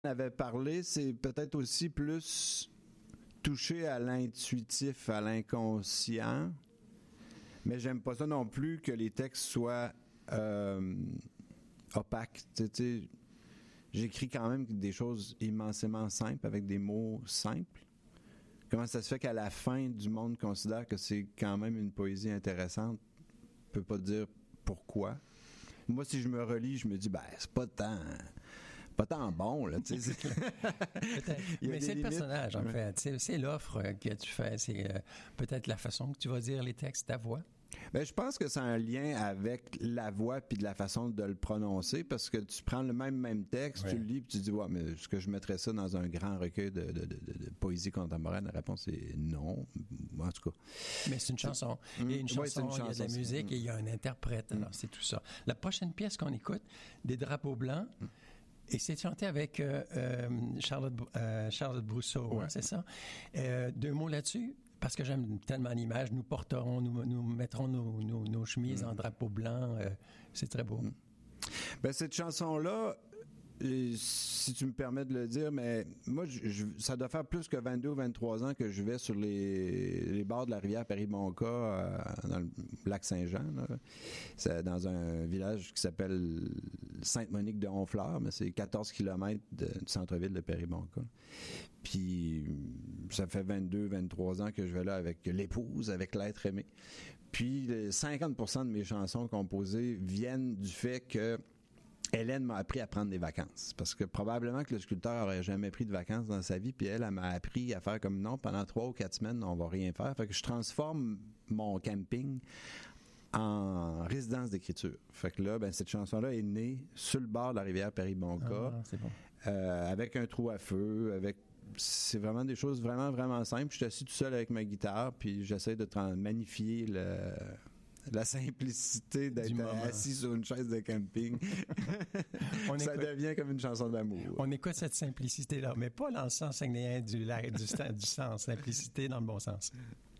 avait parlé, c'est peut-être aussi plus touché à l'intuitif, à l'inconscient. Mais j'aime pas ça non plus que les textes soient opaques. Tu sais, j'écris quand même des choses immensément simples, avec des mots simples. Comment ça se fait qu'à la fin du monde considère que c'est quand même une poésie intéressante? Je peux pas dire pourquoi. Moi, si je me relis, je me dis, c'est pas tant bon, là, tu sais. Mais c'est le personnage, en fait. C'est l'offre que tu fais. C'est peut-être la façon que tu vas dire les textes, ta voix. Je pense que c'est un lien avec la voix puis de la façon de le prononcer, parce que tu prends le même texte, tu le lis puis tu dis, mais est-ce que je mettrais ça dans un grand recueil de poésie contemporaine? La réponse est non, en tout cas. Mais c'est une chanson. Il y a une chanson, il y a de la musique et il y a un interprète. Alors, c'est tout ça. La prochaine pièce qu'on écoute, Des drapeaux blancs, et c'est chanté avec Charlotte Brousseau, c'est ça? 2 mots là-dessus? Parce que j'aime tellement l'image, nous mettrons nos chemises en drapeau blanc. C'est très beau. Cette chanson-là, si tu me permets de le dire, mais moi, ça doit faire plus que 22 ou 23 ans que je vais sur les bords de la rivière Péribonka, dans le lac Saint-Jean. Là. C'est dans un village qui s'appelle Sainte-Monique de Honfleur, mais c'est 14 km du centre-ville de Péribonka. Puis, ça fait 22, 23 ans que je vais là avec l'épouse, avec l'être aimé. Puis, 50% de mes chansons composées viennent du fait que Hélène m'a appris à prendre des vacances. Parce que probablement que le sculpteur aurait jamais pris de vacances dans sa vie, puis elle m'a appris à faire comme non, pendant 3 ou 4 semaines, on va rien faire. Fait que je transforme mon camping en résidence d'écriture. Fait que là, cette chanson-là est née sur le bord de la rivière Péribonka, c'est bon. avec un trou à feu, c'est vraiment des choses vraiment, vraiment simples. Je suis assis tout seul avec ma guitare, puis j'essaie de magnifier la simplicité d'être assis sur une chaise de camping. Ça devient comme une chanson d'amour. On écoute cette simplicité-là, mais pas dans le sens du sens, simplicité dans le bon sens.